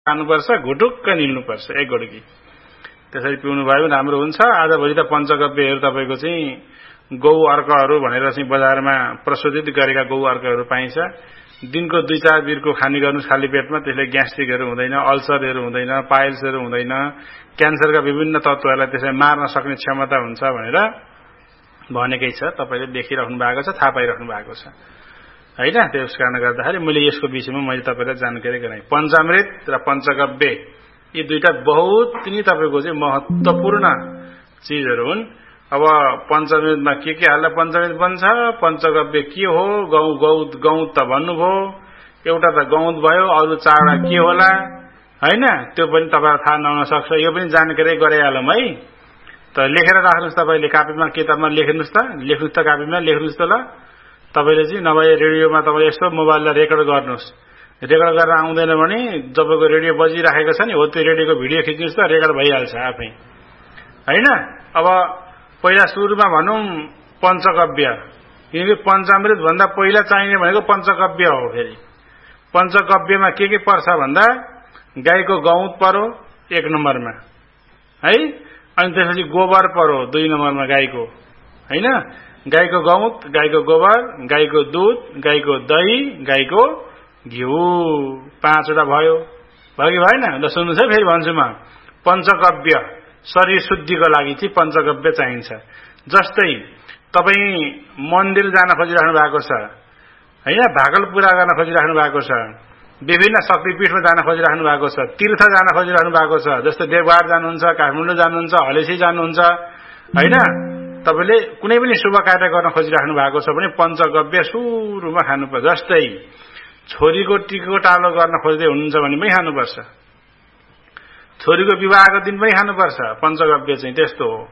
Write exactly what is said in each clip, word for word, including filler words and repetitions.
खानुपर्छ, घुटुक्क निल्नुपर्छ एक घुटुकी। त्यसरी पिउनु भयो भने राम्रो हुन्छ। आजभोलि त पञ्चगव्यहरू तपाईँको चाहिँ गौ अर्कहरू भनेर चाहिँ बजारमा प्रशोधित गरेका गौ अर्कहरू पाइन्छ। दिनको दुई चार बिरको खाने गर्नुहोस् खाली पेटमा, त्यसले ग्यास्ट्रिकहरू हुँदैन, अल्सरहरू हुँदैन, पाइल्सहरू हुँदैन, क्यान्सरका विभिन्न तत्त्वहरूलाई त्यसलाई मार्न सक्ने क्षमता हुन्छ भनेर भनेकै छ। तपाईँले देखिराख्नु भएको छ, थाहा पाइराख्नु भएको छ होइन। त्यस कारणले गर्दाखेरि मैले यसको विषयमा मैले तपाईँलाई जानकारी गराएँ। पञ्चामृत र पञ्चगव्य यी दुईटा बहुत नै तपाईँको चाहिँ महत्त्वपूर्ण चिजहरू हुन्। अब पञ्चामृतमा के के हाल्दा पञ्चामृत बन्छ, पञ्चगव्य के हो, गौ गौ गौत त भन्नुभयो, एउटा त गौत भयो, अरू चारवटा के होला होइन, त्यो पनि तपाईँलाई थाहा नहुन सक्छ। यो पनि जानकारी गराइहालौँ है। त लेखेर राख्नुहोस्, तपाईँले कापीमा किताबमा लेख्नुहोस् त, लेख्नुहोस् त कापीमा लेख्नुहोस् त ल। तपाईँले चाहिँ नभए रेडियोमा तपाईँले यसो मोबाइललाई रेकर्ड गर्नुहोस्। रेकर्ड गरेर आउँदैन भने जबको रेडियो बजिराखेको छ नि हो त्यो रेडियोको भिडियो खिच्नुहोस् त, रेकर्ड भइहाल्छ आफै होइन। अब पहिला सुरुमा भनौँ पञ्चगव्य, किनकि पञ्चामृत भन्दा पहिला चाहिने भनेको पञ्चगव्य हो। फेरि पञ्चगव्यमा के के पर्छ भन्दा गाईको गौत पर्यो एक नम्बरमा है, अनि त्यसपछि गोबर पर्यो दुई नम्बरमा गाईको होइन, गाईको गौत, गाईको गोबर, गाईको दुध, गाईको दही, गाईको घिउ, पाँचवटा भयो भयो कि भएन? ल सुन्नुहोस् है, फेरि भन्छु म। पञ्चगव्य शरीर शुद्धिको लागि चाहिँ पञ्चगव्य चाहिन्छ। जस्तै तपाईँ मन्दिर जान खोजिराख्नु भएको छ होइन, भाकल पूरा गर्न खोजिराख्नु भएको छ, विभिन्न शक्तिपीठमा जान खोजिराख्नु भएको छ, तीर्थ जान खोजिराख्नु भएको छ, जस्तै देवघाट जानुहुन्छ, काठमाडौँ जानुहुन्छ, हलेसी जानुहुन्छ होइन, तपाईँले कुनै पनि शुभ कार्य गर्न खोजिराख्नु भएको छ भने पञ्चगव्य सुरुमा खानुपर्छ। जस्तै छोरीको टिको टालो गर्न खोज्दै हुनुहुन्छ भने पनि खानुपर्छ, छोरीको विवाहको दिन पनि खानुपर्छ। पञ्चगव्य चाहिँ त्यस्तो हो,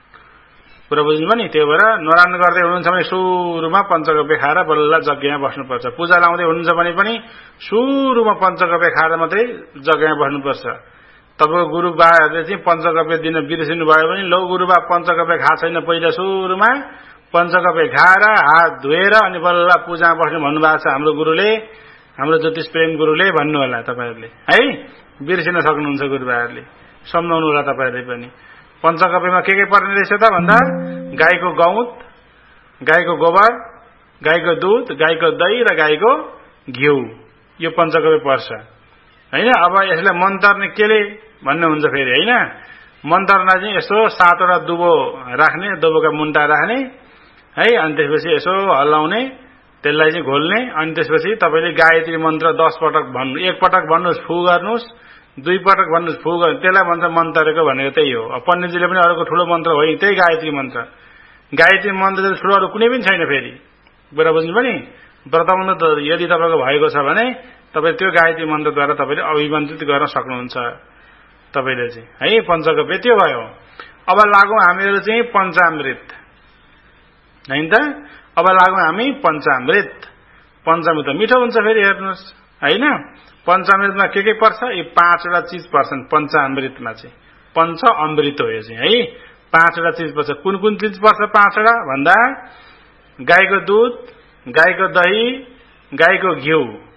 कुरा बुझ्नुभयो नि। त्यही भएर नराम्रो गर्दै हुनुहुन्छ भने सुरुमा पञ्चगव्य खाएर बल्ल जग्गामा बस्नुपर्छ। पूजा लाउँदै हुनुहुन्छ भने पनि सुरुमा पञ्चगव्य खाएर मात्रै जग्गामा बस्नुपर्छ। तपाईँको गुरुबाहरूले चाहिँ पञ्चगव्य दिन बिर्सिनु भयो भने लौ गुरुबा पञ्चगव्य खा छैन, पहिला सुरुमा पञ्चगव्य खाएर हात धोएर अनि बल्ल पूजामा बस्नु भन्नुभएको छ हाम्रो गुरुले, हाम्रो ज्योतिष प्रेम गुरुले भन्नु होला तपाईँहरूले है। बिर्सिन सक्नुहुन्छ गुरुबाहरूले, सम्झाउनु होला तपाईँहरूले पनि। पञ्चगव्यमा के के पर्ने रहेछ त भन्दा गाईको गौत, गाईको गोबर, गाईको दुध, गाईको दही र गाईको घिउ, यो पञ्चगव्य पर्छ होइन। अब यसलाई मन्तर्ने केले भन्नुहुन्छ फेरि होइन। मन्तर्ना चाहिँ यसो सातवटा दुबो राख्ने, दुबोका मुन्टा राख्ने है, अनि त्यसपछि यसो हल्लाउने, त्यसलाई चाहिँ घोल्ने, अनि त्यसपछि तपाईँले गायत्री मन्त्र दस पटक भन्नु, एक पटक भन्नुहोस् फु गर्नुहोस्, दुई पटक भन्नुहोस् फु गर्नु, त्यसलाई भन्छ मन्तरेको भनेको त्यही हो। पण्डितजीले पनि अर्को ठुलो मन्त्र होइन, त्यही गायत्री मन्त्र। गायत्री मन्त्र चाहिँ ठुलो अरू कुनै पनि छैन फेरि, कुरा बुझ्नुभयो नि। व्रतबन्ध यदि तपाईँको भएको छ भने तपाईँ त्यो गायत्री मन्त्रद्वारा तपाईँले अभिमन्त्रित गर्न सक्नुहुन्छ तपाईँले चाहिँ है। पञ्चगव्य त्यो भयो। अब लागौँ हामीहरू चाहिँ पञ्चामृत होइन त। अब लागौँ हामी पञ्चामृत। पञ्चामृत मिठो हुन्छ फेरि हेर्नुहोस् होइन। पञ्चामृतमा के के पर्छ? यी पाँचवटा चिज पर्छन् पञ्चामृतमा चाहिँ। पञ्च अमृत हो यो चाहिँ है। पाँचवटा चिज पर्छ। कुन कुन चिज पर्छ पाँचवटा भन्दा गाईको दुध, गाईको दही, गाईको घिउ,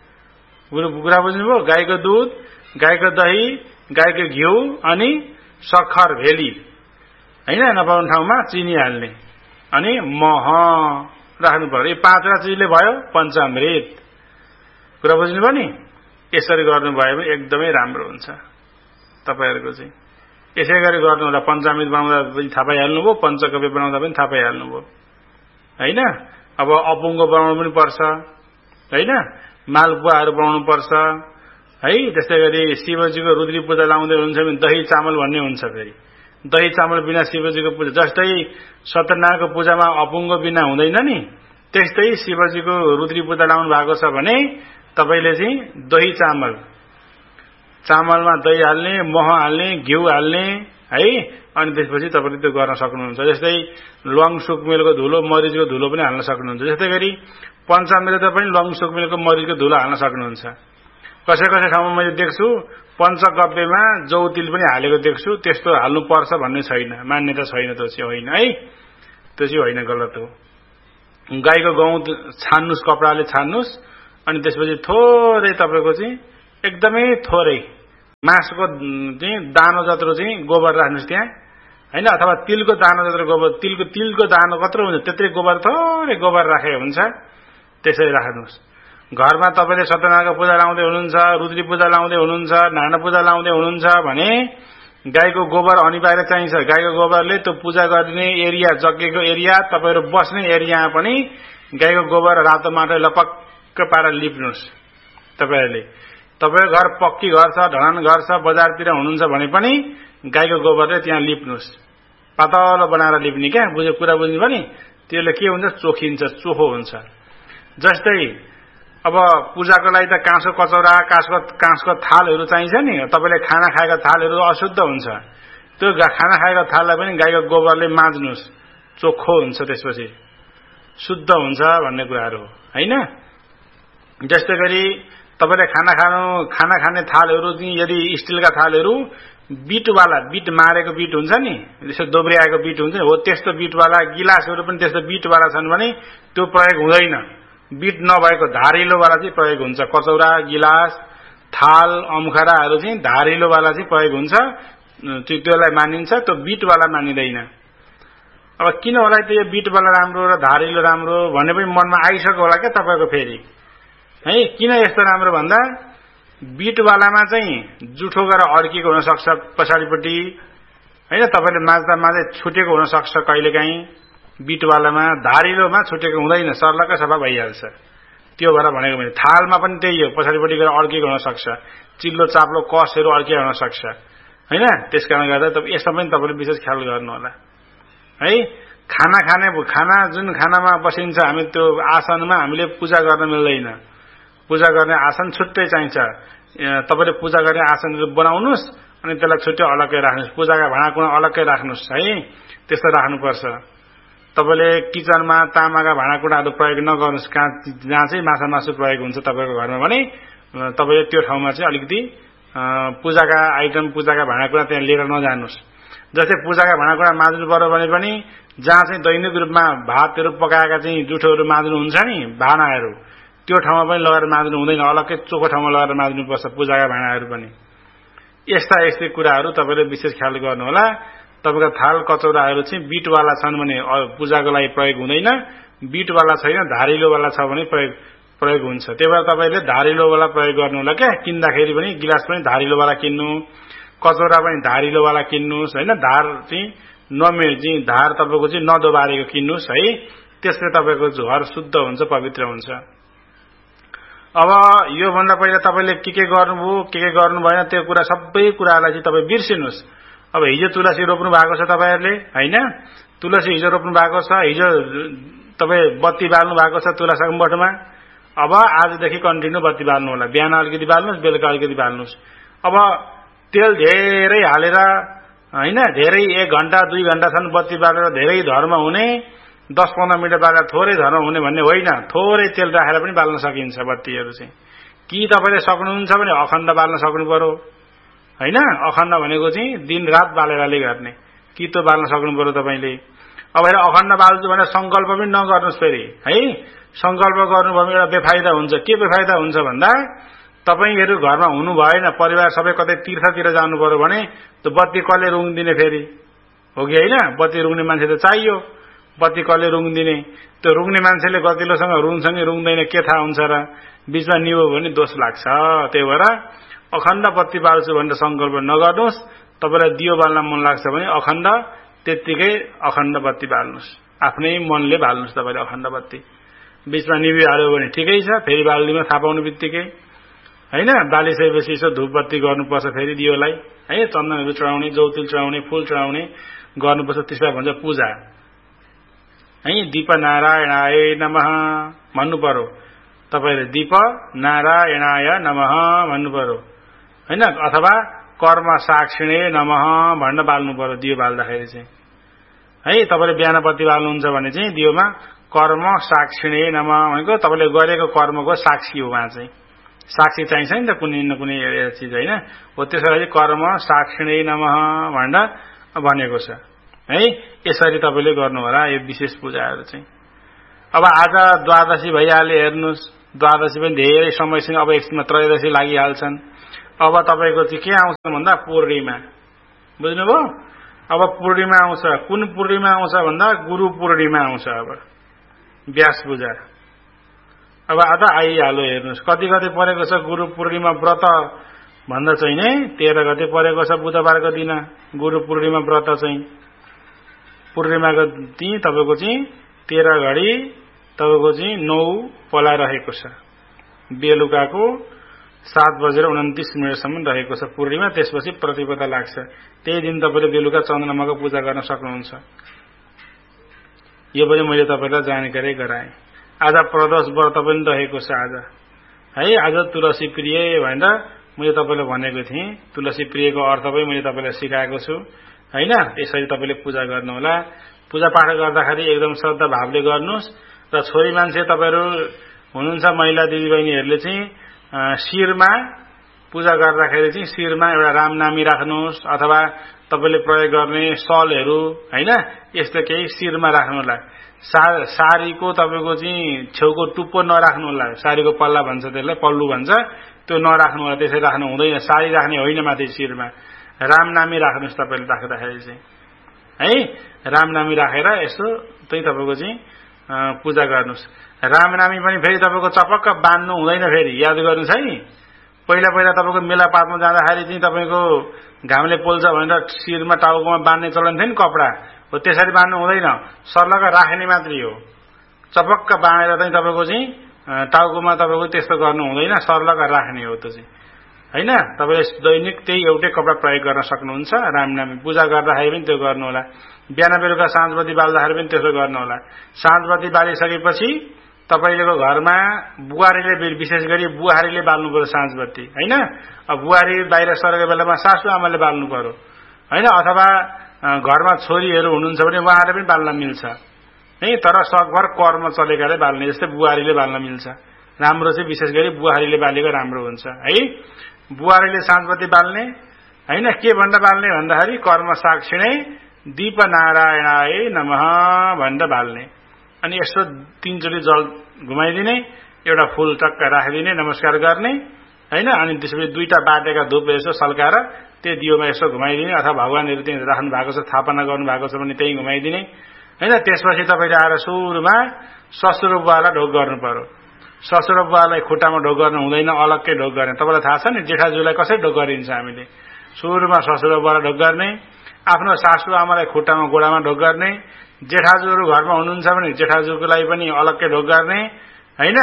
कुरा बुझ्नुभयो? गाईको दुध, गाईको दही, गाईको घिउ अनि सक्खर भेली होइन, नपाउने ठाउँमा चिनी हाल्ने, अनि मह राख्नु पर्यो। यो पाँचवटा चिजले भयो पञ्चामृत, कुरा बुझ्नुभयो नि। यसरी गर्नुभयो भने एकदमै राम्रो हुन्छ तपाईँहरूको चाहिँ। यसै गरी गर्नु होला। पञ्चामृत बनाउँदा पनि थाहा पाइहाल्नुभयो, पञ्चगव्य बनाउँदा पनि थाहा पाइहाल्नुभयो होइन। अब अपुङ्गो बनाउनु पनि पर्छ होइन, मालपुवाहरू बनाउनु पर्छ है। त्यस्तै गरी शिवजीको रुद्री पूजा लाउँदै हुनुहुन्छ भने दही चामल भन्ने हुन्छ फेरि। दही चामल बिना शिवजीको पूजा, जस्तै सत्यनारायणको पूजामा अपुङ्गो बिना हुँदैन नि, त्यस्तै शिवजीको रुद्री पूजा लाउनु भएको छ भने तपाईँले चाहिँ दही चामल, चामलमा दही हाल्ने, मह हाल्ने, घिउ हाल्ने है, अनि त्यसपछि तपाईँले त्यो गर्न सक्नुहुन्छ। जस्तै ल्वाङ सुकमेलको धुलो, मरिचको धुलो पनि हाल्न सक्नुहुन्छ। त्यस्तै गरी पञ्चामृत पनि ल्वाङ सुकमेलको मरिचको धुलो हाल्न सक्नुहुन्छ। कसै कसै ठाउँमा मैले देख्छु पञ्चगव्यमा जौतिल पनि हालेको देख्छु, त्यस्तो हाल्नुपर्छ भन्ने छैन, मान्यता छैन, त्यो चाहिँ होइन है, त्यो चाहिँ होइन, गलत हो। गाईको गौत छान्नुहोस्, कपडाले छान्नुहोस्, अनि त्यसपछि थोरै तपाईँको चाहिँ एकदमै थोरै मासको चाहिँ दानो जत्रो चाहिँ गोबर राख्नुहोस् त्यहाँ हैन, अथवा तिलको दानो जत्रो गोबर, तिलको तिलको दानो कत्रो हुन्छ त्यत्रै गोबर, थोरै गोबर राखेको हुन्छ, त्यसरी राख्नुहोस्। घरमा तपाईँले सत्यनारायणको पूजा लाउँदै हुनुहुन्छ, रुद्री पूजा लाउँदै हुनुहुन्छ, नारायण पूजा लाउँदै हुनुहुन्छ भने गाईको गोबर अनिवार्य चाहिन्छ। गाईको गोबरले त्यो पूजा गर्ने एरिया, जग्गेको एरिया, तपाईँहरू बस्ने एरिया पनि गाईको गोबर रातो माटो लपक्क पारेर लिप्नुहोस्। तपाईँहरूले तपाईँको घर पक्की घर छ, ढलान घर छ, बजारतिर हुनुहुन्छ भने पनि गाईको गोबरले त्यहाँ लिप्नुहोस्। पातलो बनाएर लिप्ने क्या, बुझ्यो कुरा बुझ्नु पनि। त्यसले के हुन्छ, चोखिन्छ, चोखो हुन्छ। जस्तै अब पूजाको लागि त काँसको कचौरा, काँसको काँसको थालहरू चाहिन्छ नि। तपाईँले खाना खाएको थालहरू अशुद्ध हुन्छ, त्यो खाना खाएको थाललाई पनि गाईको गोबरले माझ्नुहोस्, चोखो हुन्छ, त्यसपछि शुद्ध हुन्छ भन्ने कुराहरू हो हैन। जस्तै गरी तपाईँले खाना खानु खाना खाने थालहरू यदि स्टिलका थालहरू बिटवाला, बिट मारेको बिट हुन्छ नि, जस्तो दोब्रियाएको बिट हुन्छ नि, हो त्यस्तो बिटवाला, गिलासहरू पनि त्यस्तो बिटवाला छन् भने त्यो प्रयोग हुँदैन। बिट नभएको धारिलोवाला चाहिँ प्रयोग हुन्छ। कचौरा, गिलास, थाल, अम्खराहरू चाहिँ धारिलोवाला चाहिँ प्रयोग हुन्छ, त्यसलाई मानिन्छ, त्यो बिटवाला मानिँदैन। अब किन होला त यो बिटवाला राम्रो र धारिलो राम्रो भन्ने पनि मनमा आइसक्यो होला क्या तपाईँको फेरि है। किन यस्तो राम्रो भन्दा बिटवालामा चाहिँ जुठो गरेर अड्किएको हुनसक्छ पछाडिपट्टि हैन, तपाईँले माझ्दा माझै छुटेको हुनसक्छ कहिलेकाहीँ बिटवालामा। धारिलोमा छुटेको हुँदैन, सर्लक्क सफा भइहाल्छ। त्यो भएर भनेको भने थालमा पनि त्यही हो, पछाडिपट्टि गएर अड्किएको हुनसक्छ, चिल्लो चाप्लो कसहरू अड्किएको हुनसक्छ हैन। त्यसकारण गर्दा तपाईँ यसमा पनि तपाईँले विशेष ख्याल गर्नु होला है। खाना खाने खाना जुन खानामा बसिन्छ हामी, त्यो आसनमा हामीले पूजा गर्न मिल्दैन। पूजा गर्ने आसन छुट्टै चाहिन्छ। तपाईँले पूजा गर्ने आसनहरू बनाउनुहोस् अनि त्यसलाई छुट्टै अलग्गै राख्नुहोस्, पूजाका भाँडाकुँडा अलग्गै राख्नुहोस् है, त्यस्तो राख्नुपर्छ। तपाईँले किचनमा तामाका भाँडाकुँडाहरू प्रयोग नगर्नुहोस्, कहाँ जहाँ चाहिँ माछा मासु प्रयोग हुन्छ तपाईँको घरमा भने तपाईँले त्यो ठाउँमा चाहिँ अलिकति पूजाका आइटम, पूजाका भाँडाकुँडा त्यहाँ लिएर नजानुहोस्। जस्तै पूजाका भाँडाकुँडा माझ्नु पर्यो भने पनि जहाँ चाहिँ दैनिक रूपमा भातहरू पकाएका चाहिँ जुठोहरू माझ्नुहुन्छ नि, भाँडाहरू, त्यो ठाउँमा पनि लगाएर माझ्नु हुँदैन, अलग्गै चोखो ठाउँमा लगाएर माझ्नुपर्छ पूजाका भाँडाहरू पनि। यस्ता यस्तै कुराहरू तपाईँले विशेष ख्याल गर्नु होला। तपाईँका थाल कचौराहरू चाहिँ बिटवाला छन् भने पूजाको लागि प्रयोग हुँदैन, बिटवाला छैन धारिलोवाला छ भने प्रयोग प्रयोग हुन्छ। त्यही भएर तपाईँले धारिलोवाला प्रयोग गर्नु होला क्या। किन्दाखेरि पनि गिलास पनि धारिलोवाला किन्नु, कचौरा पनि धारिलोवाला किन्नुहोस् हैन। धार चाहिँ नमे चाहिँ धार तपाईँको चाहिँ नदोबारेको किन्नुहोस् है, त्यसले तपाईँको घर शुद्ध हुन्छ, पवित्र हुन्छ। अब योभन्दा पहिला तपाईँले के के गर्नुभयो, के के गर्नु भएन, त्यो कुरा सबै कुरालाई चाहिँ तपाईँ बिर्सिनुहोस्। अब हिजो तुलसी रोप्नु भएको छ तपाईँहरूले हैन, तुलसी हिजो रोप्नु भएको छ, हिजो तपाईँ बत्ती बाल्नु भएको छ तुलसीको मठमा। अब आजदेखि कन्टिन्यू बत्ती बाल्नु होला, बिहान अलिकति बाल्नुहोस्, बेलुका अलिकति बाल्नुहोस्। अब तेल धेरै हालेर हैन, धेरै एक घण्टा दुई घण्टासम्म बत्ती बालेर धेरै धर्म हुने, दस पन्ध्र मिनट बालेर थोरै धर्म हुने भन्ने होइन। थोरै तेल राखेर पनि बाल्न सकिन्छ बत्तीहरू चाहिँ। कि तपाईँले सक्नुहुन्छ भने अखण्ड बाल्न सक्नु पर्यो हैन। अखण्ड भनेको चाहिँ दिन रात बालेरले गर्ने, कि त्यो बाल्न सक्नु पर्यो तपाईँले। अब हेर अखण्ड बाल्छु भनेर संकल्प पनि नगर्नुहोस् फेरि है। संकल्प गर्नु भयो भने एउटा बेफाइदा हुन्छ। के बेफाइदा हुन्छ भन्दा तपाईँहरू घरमा हुनु भएन, परिवार सबै कतै तीर्थतिर जानु पर्यो भने त्यो बत्ती कसले रुङ्दिने फेरि हो कि होइन। बत्ती रुङ्ने मान्छे त चाहियो, बत्ती कसले रुङ्दिने। त्यो रुङ्ने मान्छेले गतिलोसँग रुङसँगै रुङ्दैन, के थाहा हुन्छ र, बीचमा निभो भने दोष लाग्छ। त्यही भएर अखण्ड बत्ती बाल्छु भनेर संकल्प नगर्नुहोस्। तपाईँलाई दियो बाल्न मन लाग्छ भने अखण्ड त्यत्तिकै अखण्ड बत्ती बाल्नुहोस्, आफ्नै मनले बाल्नुहोस् तपाईँले अखण्ड बत्ती। बीचमा निभिहाल्यो भने ठिकै छ, फेरि बाल्दिमा थाहा पाउनु बित्तिकै हैन। बालिसकेपछि यसो धूप बत्ती गर्नुपर्छ फेरि दियोलाई है, चन्दनहरू चढाउने, जौतुल चढाउने, फूल चढाउने गर्नुपर्छ। त्यसलाई भन्छ पूजा है। दीप नारायणाय नमः भन्नु पर्यो तपाईँले, दीप नारायणाय नमः भन्नु पर्यो हैन। अथवा कर्म साक्षिणे नमः भन्न बाल्नु पर्यो दियो बाल्दाखेरि चाहिँ है। तपाईँले बिहान बत्ती बाल्नुहुन्छ भने चाहिँ दियोमा कर्म साक्षिणे नमः भनेको तपाईँले गरेको कर्मको साक्षी हो। उहाँ चाहिँ साक्षी चाहिन्छ नि त कुनै न कुनै चिज होइन हो। त्यसो गरी कर्म साक्षिणे नमः भनेर भनेको छ है। यसरी तपाईँले गर्नु होला यो विशेष पूजाहरू चाहिँ। अब आज द्वादशी भइहाल्यो, हेर्नुहोस् द्वादशी पनि धेरै समयसँग अब एकछिनमा त्रयोदशी लागिहाल्छन्। अब तपाईको चाहिँ के आउँछ भन्दा पूर्णिमा, बुझ्नुभयो? अब पूर्णिमा आउँछ। कुन पूर्णिमा आउँछ भन्दा गुरु पूर्णिमा आउँछ। अब व्यास पूजा अब आधा आइहाल्यो। हेर्नुहोस् कति गते परेको छ गुरु पूर्णिमा व्रत भन्दा चाहिँ नै तेह्र गते परेको छ बुधबारको दिन गुरु पूर्णिमा व्रत चाहिँ। पूर्णिमाको दिन तपाईको चाहिँ तेह्र घडी तपाईको चाहिँ नौ पला रहेको छ। बेलुकाको सात बजेर उन्तिस मिनटसम्म रहेको छ पूर्णिमा। त्यसपछि प्रतिपदा लाग्छ। त्यही दिन तपाईले बेलुका चन्द्रमाको पूजा गर्न सक्नुहुन्छ। यो पनि मैले तपाईलाई जानकारी गराएँ। आज प्रदोष व्रत पनि रहेको छ आज है। आज तुलसी प्रिय भनेर मैले तपाईलाई भनेको थिएँ। तुलसी प्रियको अर्थ पनि मैले तपाईलाई सिकाएको छु हैन। यसरी तपाईले पूजा गर्नु होला। पूजा पाठ गर्दाखेरि एकदम श्रद्धा भावले गर्नुस्। र छोरी मान्छे तपाईहरु हुनुहुन्छ महिला दिदीबहिनीहरुले चाहिँ शिरमा पूजा गर्दाखेरि चाहिँ शिरमा एउटा राम नामी राख्नुस् अथवा तपाईले प्रयोग गर्ने सलहरु हैन यस्तो केही शिरमा राख्नु होला। सारीको तपाईको चाहिँ छेउको टुप्पो नराख्नु होला। सारीको पल्ला भन्छ त्यसलाई, पल्लु भन्छ, त्यो नराख्नु होला। त्यसै राख्नु हुँदैन। सारी राख्ने होइन माथि शिरमा। राम नामी राख्नुस् तपाईले राख्दाखेरि चाहिँ है। राम नामी राखेर यसो त्यही तपाईको चाहिँ पूजा गर्नुस्। राम नामी पनि फेरि तपाईको चपक्क बान्नु हुँदैन। फेरि याद गर्नुस् है। पहिला पहिला तपाईको मेला पातमा जाँदाखेरि चाहिँ तपाईको घामले पोल्छ भनेर शिरमा टाउकोमा बान्ने चलन थियो नि कपडा, हो त्यसरी बान्नु हुँदैन। सर्लग राख्ने मात्रै हो। चपक्क बाँधेर चाहिँ तपाईको चाहिँ टाउकोमा तपाईको त्यस्तो गर्नु हुँदैन। सर्लग राख्ने हो त्यो चाहिँ हैन। तपाईले दैनिक त्यही एउटै कपडा प्रयोग गर्न सक्नुहुन्छ। रामनामी पूजा गर्दाखेरि पनि त्यो गर्नु होला। बिहान बेलुका साँझबत्ती बाल्दाखेरि पनि त्यसो गर्नु होला। साँझबत्ती बालिसकेपछि तपाईलेको घरमा बुहारीले विशेष गरी बुहारीले बाल्नु पर्यो साँझबत्ती हैन। अब बुहारी बाहिर सरेको बेलामा सासु आमाले बाल्नु पर्यो हैन। अथवा घरमा छोरीहरु हुनुहुन्छ भने उहाँले पनि बाल्न मिल्छ है। तर सकभर कर्म चलेकाले बाल्ने जस्तै बुहारीले बाल्न मिल्छ। राम्रो चाहिँ विशेष गरी बुहारीले बालेको राम्रो हुन्छ है। बुहारीले साँझबत्ती बाल्ने हैन। के भनेर बाल्ने भन्दाखेरि कर्म साक्षिणे दीप नारायणाय नमः भनेर बाल्ने। अनि यसो तीनचोटी जल घुमाइदिने, एउटा फूल टक्क राखिदिने, नमस्कार गर्ने हैन। अनि त्यसपछि दुईटा बाटेका धूप यसो सल्काएर त्यो दियोमा यसो घुमाइदिने अथवा भगवानहरु त्यही राख्नु भएको छ स्थापना गर्नु भएको छ भने त्यही घुमाइदिने हैन। त्यसपछि तपाईले आएर सुरुमा ससुर बुवालाई ढोग गर्नु पर्यो। ससुर बुवालाई खुट्टामा ढोग गर्नु हुँदैन, अलग्गै ढोग गर्ने। तपाईलाई थाहा छ नि जेठाजुलाई कसरी ढोग गरिन्छ हामीले। सुरुमा ससुर बुवालाई ढोग गर्ने, आफ्नो सासु आमालाई खुट्टामा गोडामा ढोग गर्ने, जेठाजुहरु घरमा हुनुहुन्छ भने जेठाजुको लागि पनि अलग्गै ढोग गर्ने हैन।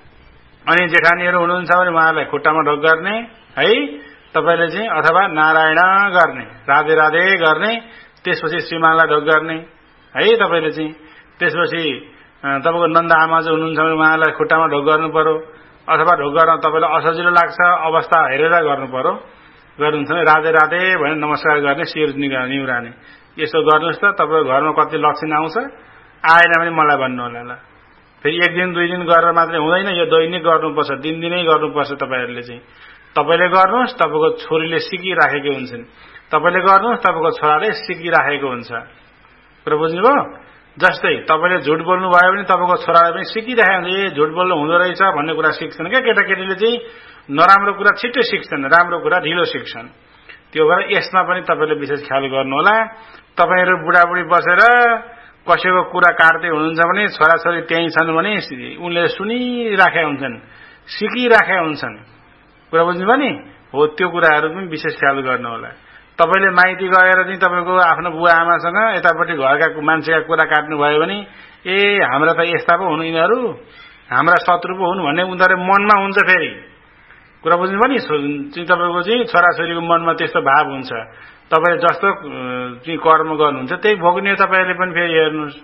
अनि जेठानीहरु हुनुहुन्छ भने उहाँलाई खुट्टामा ढोग गर्ने है तपाईले चाहिँ, अथवा नारायण गर्ने, राधे राधे गर्ने। त्यसपछि श्रीमानलाई ढोग गर्ने है तपाईले चाहिँ। त्यसपछि तपाईको नन्द आमा जो हुनुहुन्छ भने उहाँलाई खुट्टामा ढोग गर्नु पर्यो। अथवा ढोग गर्न तपाईलाई असजिलो लाग्छ अवस्था हेरेर गर्नु पर्यो। गर्नुहुन्छ भने राधे राधे भनेर नमस्कार गर्ने, शिर निहुराने। यसो गर्नुस् त तपाईको घरमा कति लक्षण आउँछ। आएन भने मलाई भन्नु होला ल। फेरि एक दिन दुई दिन गरेर मात्रै हुँदैन। यो दैनिक गर्नुपर्छ, दिनदिनै गर्नुपर्छ तपाईहरुले चाहिँ। तपाईले गर्नुस्, तपाईको छोरीले सिकिराखेको हुन्छन्। तपाईले गर्नुस्, तपाईको छोराले सिकिराखेको हुन्छ। कुरा बुझ्नुभयो? जस्तै तपाईले झुट बोल्नु भयो भने तपाईको छोराले पनि सिकिराखेको हुन्छ। ए झुट बोल्नु हुँदो रहेछ भन्ने कुरा सिक्छन् क्या केटाकेटीले चाहिँ। नराम्रो कुरा छिट्टै सिक्छन्, राम्रो कुरा ढिलो सिक्छन्। त्यो भएर यसमा पनि तपाईले विशेष ख्याल गर्नु होला। तपाईहरु बुढाबुढी बसेर कसैको कुरा काट्दै हुनुहुन्छ भने छोराछोरी त्यही छन् भने उनले सुनिराखेका हुन्छन्, सिकिराखेका हुन्छन्। कुरा बुझ्नुभयो नि? हो त्यो कुराहरु पनि विशेष ख्याल गर्नु होला। तपाईले माइती गएर चाहिँ तपाईको आफ्नो बुवा आमासँग यतापट्टि घरका मान्छेका कुरा काट्नु भयो भने ए हाम्रा त यस्ता पो हुनु यिनीहरु, हाम्रा शत्रु पो हुनु भन्ने उनीहरु मनमा हुन्छ। फेरि कुरा बुझ्नुभयो नि? चाहिँ तपाईको चाहिँ छोराछोरीको मनमा त्यस्तो भाव हुन्छ। तपाईले जस्तो चाहिँ कर्म गर्नुहुन्छ त्यही भोग्ने तपाईले पनि। फेरि हेर्नुस्,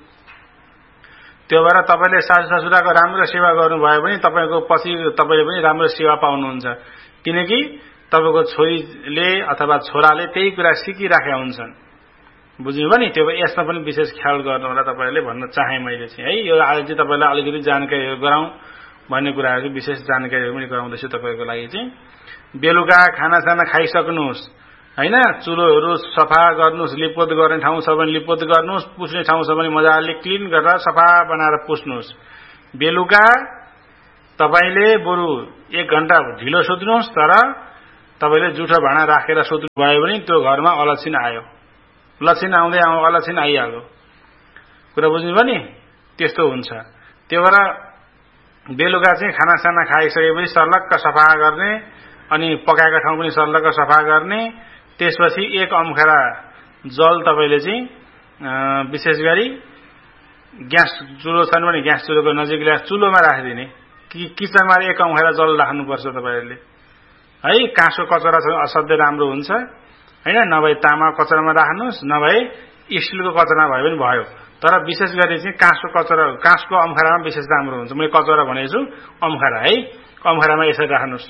त्यो भएर तपाईले सासु ससुराको राम्रो सेवा गर्नुभयो भने तपाईको पछि तपाईले पनि राम्रो सेवा पाउनुहुन्छ। किनकि तपाईको छोरीले अथवा छोराले त्यही कुरा सिकिराखेका हुन्छन्। बुझ्नुभयो नि? त्यो यसमा पनि विशेष ख्याल गर्नु होला तपाईहरुले भन्न चाहे मैले चाहिँ है। यो आज चाहिँ तपाईलाई अलिकति जानकारी गराउँ भन्ने कुराहरु विशेष जानकारीहरु पनि गराउँदैछु तपाईको लागि चाहिँ। बेलुका खानासाना खाइसक्नुस् हैन। चुलोहरु सफा गर्नुस्, लिपोत गर्ने ठाउँ छ भने लिपोत गर्नुस्, पुस्ने ठाउँ छ भने मजाले क्लिन गरेर सफा बनाएर पुस्नुस्। बेलुका तपाईले बरु एक घण्टा ढिलो सुत्नुस्, तर तपाईले जुठो भाँडा राखेर सुत्नु भयो भने त्यो घरमा अलक्षिण आयो, लक्षिण आउँदै आउँ अलक्षिण आइहाल्यो। कुरा बुझ्नुभयो नि? त्यस्तो हुन्छ। त्यो भएर बेलुका चाहिँ खानासाना खाइसकेपछि सर्लक्क सफा गर्ने, अनि पकाएको ठाउँ पनि सर्लक्क सफा गर्ने। त्यसपछि एक अम्खेरा जल तपाईले चाहिँ विशेष गरी ग्यास चुलो छन् भने ग्यास चुलोको नजिक ल्याएर चुलोमा राखिदिने। कि किचनमा एक अम्खेरा जल राख्नुपर्छ तपाईहरुले है। काँसको कचरा असाध्यै राम्रो हुन्छ हैन। नभए तामा कचरामा राख्नुस्, नभए स्टिलको कचरामा भए पनि भयो। तर विशेष गरी चाहिँ काँसको कचरा काँसको अम्खेरामा विशेष राम्रो हुन्छ। मैले कचरा भनेछु अम्खेरा है। अम्खेरामा यसरी राख्नुस्।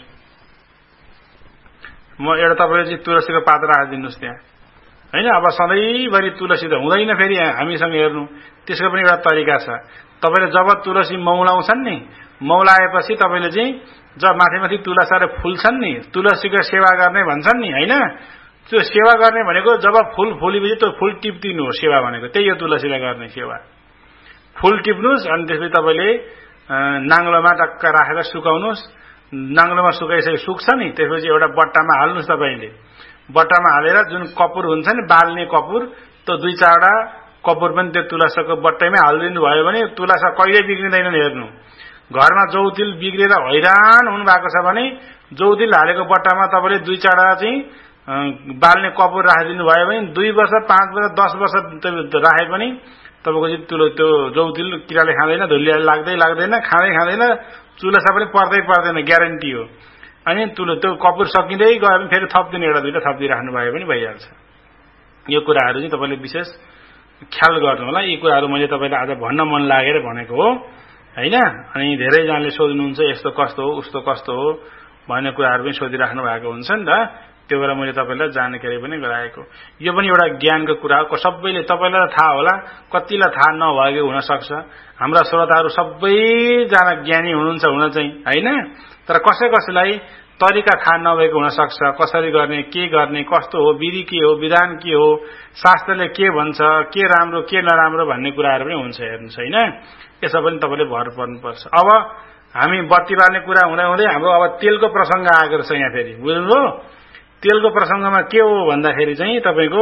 म एउटा तपाईले चाहिँ तुलसीको पात राखिदिनुस् त्यहाँ हैन। अब सधैँभरि तुलसी त हुँदैन फेरि हामीसँग हेर्नु। त्यसको पनि एउटा तरिका छ। तपाईले जब तुलसी मौलाउँछन् नि, मौलाएपछि तपाईले चाहिँ जब माथि माथि तुलसीले फुल्छन् नि, तुलसीको सेवा गर्ने भन्छन् नि हैन। त्यो सेवा गर्ने भनेको जब फूल फुलेपछि त्यो फूल टिप्दिनु हो सेवा भनेको। त्यही हो तुलसीले गर्ने सेवा। फूल टिप्नुस् अनि त्यसपछि तपाईले नाङ्लोमा टक्क राखेर सुकाउनुस्। नाङ्लोमा सुकाइसके सुक्छ नि, त्यसपछि एउटा बट्टामा हाल्नुस्। तपाईले बट्टामा हालेर जुन कपुर हुन्छ नि बाल्ने कपुर, त्यो दुई चारवटा कपुर पनि त्यो तुलसीको बट्टैमै हालिदिनु भयो भने तुलसा कहिले बिग्रिँदैन। हेर्नु, घरमा जौतिल बिग्रेर हैरान हुनु भएको छ भने जौतिल हालेको बट्टामा तपाईले दुई चारवटा चाहिँ बाल्ने कपुर राखिदिनु भयो भने दुई वर्ष पाँच वर्ष दस वर्ष राखे पनि तपाईको चाहिँ तुलो त्यो जौतिल किराले खाँदैन, धुलियाले लाग्दै लाग्दैन, खाँदै खाँदैन, तुलसा पनि पर्दै पर्दैन, ग्यारेन्टी हो। अनि तुलो त्यो कपुर सकिँदै गयो भने फेरि थप्दिनु, एउटा दुईटा थप्दिराख्नु भयो पनि भइहाल्छ। यो कुराहरू चाहिँ तपाईले विशेष ख्याल गर्नु होला। यी कुराहरू मैले तपाईलाई आज भन्न मन लागेर भनेको हो हैन। अनि धेरैजनाले सोध्नुहुन्छ यस्तो कस्तो हो उस्तो कस्तो हो भन्ने कुराहरू पनि सोधिराख्नु भएको हुन्छ नि त। त्यो भएर मैले तपाईलाई जानकारी पनि गराएको। यो पनि एउटा ज्ञानको कुरा हो। सबैले तपाईलाई थाहा होला, कतिलाई थाहा नभएको हुन सक्छ। हाम्रा श्रोताहरू सबैजना ज्ञानी हुनुहुन्छ हुन चाहिँ हैन। तर कसै कसैलाई तरिका थाहा नभएको हुन सक्छ। कसरी गर्ने, के गर्ने, कस्तो हो, विधि के हो, विधान के हो, शास्त्रले के भन्छ, के राम्रो के नराम्रो भन्ने कुराहरू पनि हुन्छ हेर्नुस् हैन। यसो पनि तपाईले भर पर्नुपर्छ। अब हामी बत्ती बाल्ने कुरा हुँदै हुँदै हाम्रो अब तेलको प्रसंग आएको छ यहाँ फेरि। बुझ्नुभयो? तेलको प्रसंगमा के हो भन्दाखेरि चाहिँ तपाईको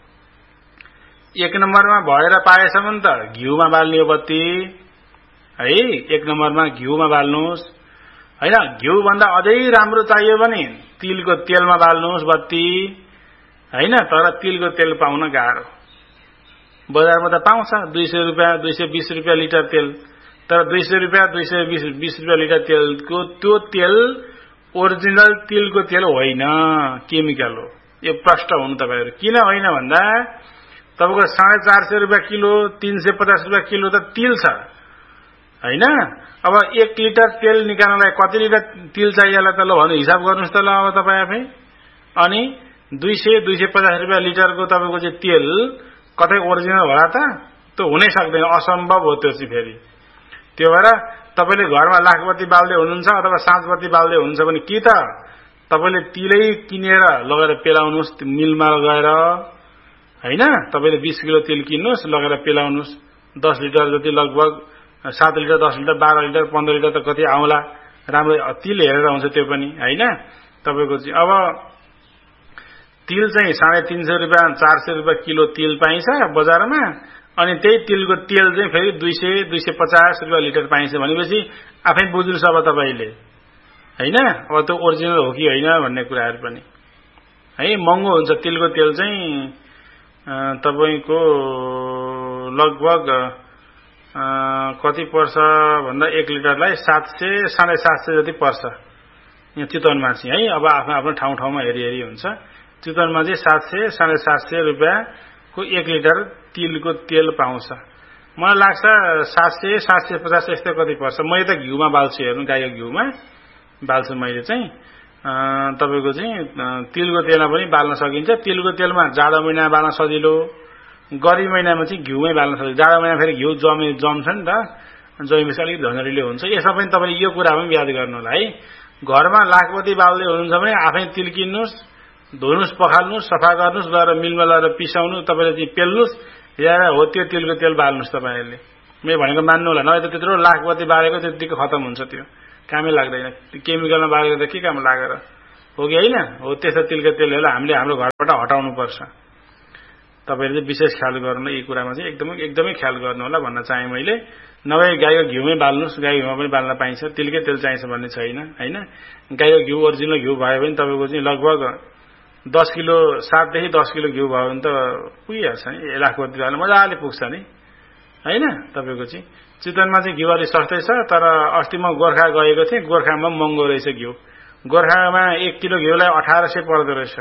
एक नम्बरमा भएर पाएसम्म त घिउमा बाल्ने हो बत्ती है। एक नम्बरमा घिउमा बाल्नुस् हैन। घिउ भन्दा अझै राम्रो चाहियो भने तिलको तेलमा बाल्नुस् बत्ती हैन। तर तिलको तेल पाउन गाह्रो। बजारमा त पाउँछ दुई सय रुपियाँ दुई सय बीस रुपियाँ लिटर तेल। तर दुई सय रुपियाँ दुई सय बीस बीस रुपियाँ लिटर तेलको त्यो तेल ओरिजिनल तिलको तेल होइन, केमिकल हो। यो प्रष्ट हुनु तपाईहरु। किन होइन भन्दा तपाईको साढे चार सय रुपियाँ किलो, तीन सय पचास रुपियाँ किलो त तिल छ हैन। अब एक लिटर तेल निकाल्नलाई कति लिटर तिल चाहिएला त ल भन्नु हिसाब गर्नुस् त ल अब तपाई आफै। अनि दुई सय दुई सय पचास रुपियाँ लिटरको तपाईको चाहिँ तेल कतै ओरिजिनल होला त? त्यो हुनै सक्दैन, असम्भव हो त्यो चाहिँ फेरि। त्यो भएर तपाईले घरमा लाखबत्ती बाल्दै हुनुहुन्छ अथवा साँचबत्ती बाल्दै हुनुहुन्छ भने कि त तपाईले तिलै किनेर लगेर पेलाउनुस् मिलमा गएर हैन। तपाईले बीस किलो तेल किन्नुस् लगेर पेलाउनुस्। दस लिटर जति लगभग सात लिटर दस लिटर बाह्र लिटर पन्ध्र लिटर त कति आउला। राम्रो तिल हेरेर आउँछ त्यो पनि हैन। तपाईको चाहिँ अब तिल चाहिँ साढे तीन सय रुपियाँ चार सय रुपियाँ किलो तिल पाइन्छ बजारमा। अनि त्यही तिलको तेल चाहिँ फेरि दुई सय दुई सय पचास रुपियाँ लिटर पाइन्छ भनेपछि आफै बुझ्नुस् अब तपाईले हैन। अब त्यो ओरिजिनल हो कि होइन भन्ने कुराहरू पनि है। महँगो हुन्छ तिलको तेल चाहिँ तपाईको लगभग कति पर्छ भन्दा एक लिटरलाई सात सय साढे सात सय जति पर्छ यहाँ चितवनमा चाहिँ है। अब आफ्नो आफ्नो ठाउँ ठाउँमा हेरी हेरी हुन्छ। चितवनमा चाहिँ सात सय साढे सात सय रुपियाँको एक लिटर तिलको तेल पाउँछ। मलाई लाग्छ सात सय सात सय पचास यस्तो कति पर्छ। मैले त घिउमा बाल्छु हेर्नु, गाईको घिउमा बाल्छु मैले चाहिँ। तपाईको चाहिँ तिलको तेलमा पनि बाल्न सकिन्छ। तिलको तेलमा जाडो महिनामा बाल्न सजिलो, गर्मी महिनामा चाहिँ घिउमै बाल्न सकिन्छ। जाडो महिनामा फेरि घिउ जमे जम्छ नि त, जमेपछि अलिक झन्झरिलो हुन्छ। यसमा पनि तपाईले यो कुरा पनि याद गर्नु होला है। घरमा लाखबत्ती बाल्दै हुनुहुन्छ भने आफै तिल किन्नुस्, धुनुस्, पखाल्नुस्, सफा गर्नुस्, गएर मिलमा लगेर पिसाउनु, तपाईले चाहिँ पेल्नुस्, या हो त्यो तिलको तेल बाल्नुस् तपाईहरुले। मैले भनेको मान्नु होला, नभए त त्यत्रो लाखबत्ती बालेको त्यतिकै खतम हुन्छ, त्यो कामै लाग्दैन। केमिकलमा बालेको त के काम लागेर हो कि होइन? हो त्यस्तो तिलका तेलहरूलाई हामीले हाम्रो घरबाट हटाउनु पर्छ। तपाईहरुले चाहिँ विशेष ख्याल गर्नु यी कुरामा चाहिँ एकदमै एकदमै ख्याल गर्नु होला भन्न चाहे मैले। नभए गाईको घिउमै बाल्नुस्, गाईको घिउमा पनि बाल्न पाइन्छ, तिलकै तेल चाहिन्छ भन्ने छैन हैन। गाईको घिउ ओरिजिनल घिउ भयो भने तपाईको चाहिँ लगभग दस किलो सात देखि दस किलो घिउ भयो भने त पुगिहाल्छ नि, लाखपति वाला मजाले पुग्छ नि हैन। तपाईको चाहिँ चितवनमा चाहिँ घिउ अलि सस्तै छ, तर अस्ति म गोर्खा गएको थिएँ, गोर्खामा महँगो रहेछ घिउ। गोर्खामा एक किलो घिउलाई अठार सय पर्दो रहेछ,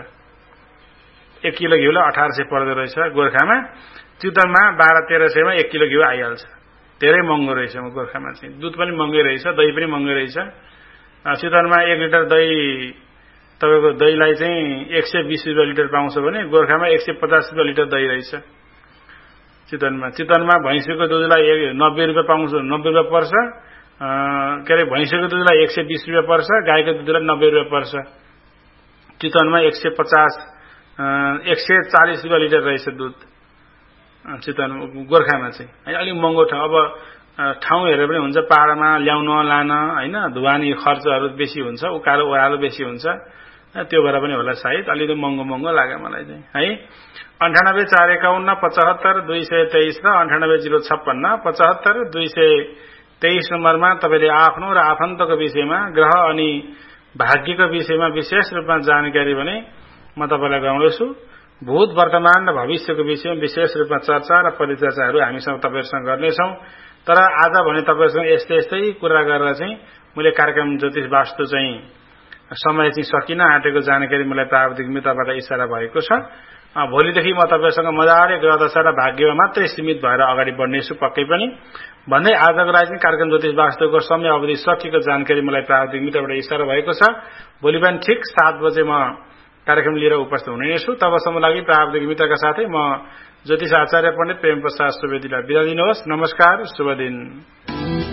एक किलो घिउलाई अठार सय पर्दो रहेछ गोर्खामा। चितवनमा बाह्र तेह्र सयमा एक किलो घिउ आइहाल्छ, धेरै महँगो रहेछ गोर्खामा चाहिँ। दुध पनि महँगै रहेछ, दही पनि महँगै रहेछ। चितवनमा एक लिटर दही तपाईको दहीलाई चाहिँ एक सय बीस रुपियाँ लिटर पाउँछ भने गोर्खामा एक सय पचास रुपियाँ लिटर दही रहेछ चितवनमा। चितवनमा भैँसीको दुधलाई नब्बे रुपियाँ पाउँछ, नब्बे रुपियाँ पर्छ। के अरे भैँसीको दुधलाई एक सय बीस रुपियाँ पर्छ, गाईको दुधलाई नब्बे रुपियाँ पर्छ। चितवनमा एक सय पचास एक सय चालिस रुपियाँ लिटर रहेछ दुध चितवन गोर्खामा चाहिँ है। अलिक महँगो ठाउँ, अब ठाउँ हेरेर पनि हुन्छ, पहाडमा ल्याउन लान हैन, धुवानी खर्चहरू बेसी हुन्छ, उकालो ओह्रालो बेसी हुन्छ, त्यो भएर पनि होला सायद अलिकति महँगो महँगो लाग्यो मलाई चाहिँ है। अन्ठानब्बे चार एकाउन्न पचहत्तर दुई सय तेइस र अन्ठानब्बे जिरो छप्पन्न पचहत्तर दुई सय तेइस नम्बरमा तपाईँले आफ्नो र आफन्तको विषयमा, ग्रह अनि भाग्यको विषयमा विशेष रूपमा जानकारी भने म तपाईँलाई गराउँदैछु। भूत वर्तमान र भविष्यको विषयमा विशेष रूपमा चर्चा र परिचर्चाहरू हामीसँग तपाईँहरूसँग गर्नेछौँ। तर आज भने तपाईँहरूसँग यस्तै यस्तै कुरा गरेर चाहिँ मैले कार्यक्रम ज्योतिष वास्तु चाहिँ समय चाहिँ सकिन आँटेको जानकारी मलाई प्राविधिक मित्रबाट इशारा भएको छ। भोलिदेखि म तपाईँसँग मजाले ग्रह दशा र भाग्यमा मात्रै सीमित भएर अगाडि बढ्नेछु पक्कै पनि भन्दै आजको लागि चाहिँ कार्यक्रम ज्योतिष वास्तुको समय अवधि सकिएको जानकारी मलाई प्राविधिक मित्रबाट इशारा भएको छ। भोलि बिहान ठिक सात बजे म कार्यक्रम लिएर उपस्थित हुने छु। तबसम्म लागि प्राविधिक मित्रका साथै म ज्योतिष आचार्य पण्डित प्रेम प्रसाद सुवेदीलाई बिदा दिनुहोस्। नमस्कार, शुभ दिन।